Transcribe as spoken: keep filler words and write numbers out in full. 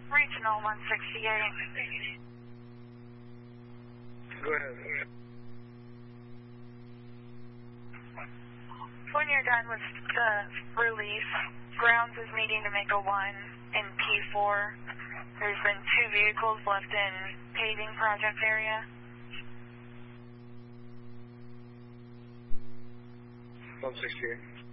Regional one sixty-eight. Go ahead. When you're done with the release, grounds is needing to make a one in P four. There's been two vehicles left in paving project area. one sixty-eight.